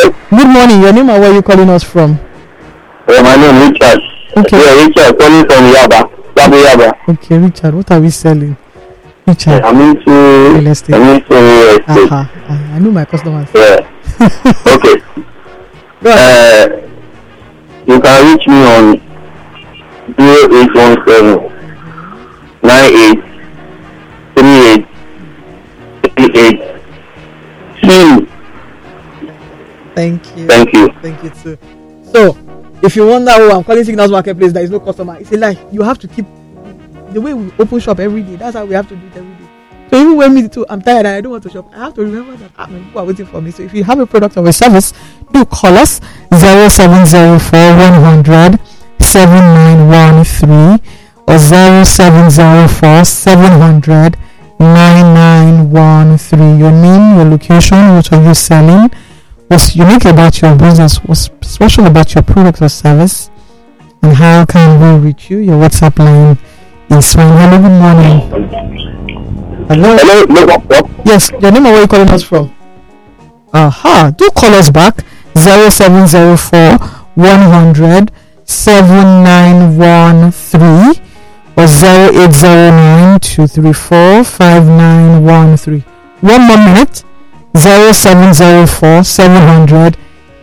morning. Good morning. Your name and where you calling us from? My name is Richard. Okay. Yeah, Richard, calling from Yaba. Okay, Richard. What are we selling? Richard. I'm into real estate. I know my customers. Yeah. Okay. Go ahead. You can reach me on 0817 98 38 38. Thank you. Thank you. Thank you too. So, if you wonder who I'm calling Signals Marketplace, there is no customer. It's a lie. You have to keep the way we open shop every day. That's how we have to do it every day. So even when me too, I'm tired and I don't want to shop, I have to remember that people are waiting for me. So if you have a product or a service, do call us 0704 100 7913 or 0704 700 9913. Your name, your location, what are you selling, what's unique about your business, what's special about your product or service, and how can we reach you? Your WhatsApp line is fine. Hello, good morning. Hello. Yes, your name and where you calling us from? Do call us back 0704 100 7913 or 0809 234 5913. 1 more minute. 0704 700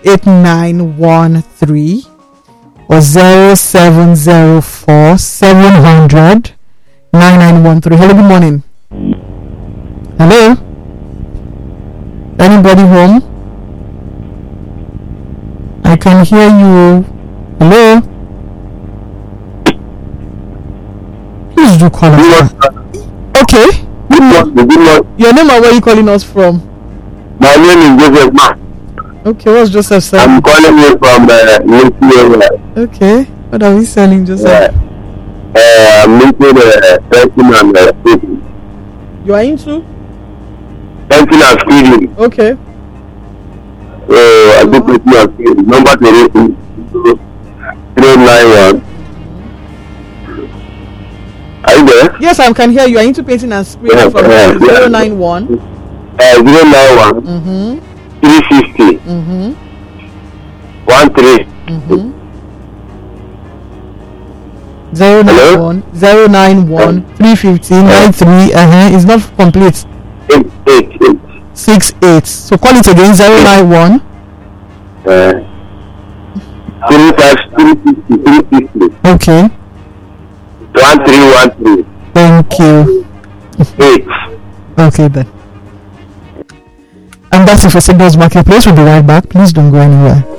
8913 or 0704 700 9913. Hello, good morning. Hello? Anybody home? I can hear you. Hello? Please do call us. Okay. Your name and where are you calling us from? My name is Joseph Ma. Okay, what's Joseph saying? I'm calling you from Louisiana. Okay, what are we selling, Joseph? I'm into fencing and speeding. You are into? Fencing and speeding. Okay. So I do fencing and speeding. Number 391. Are you there? Yes, I can hear you. Are into painting and spraying from 091? 091. 350. 13. 091 350 93. It's not complete. 68. So call it again. 091 350. Okay. 1313. Thank you. 8. Okay then. And that's it for Signals Marketplace. We'll be right back. Please don't go anywhere.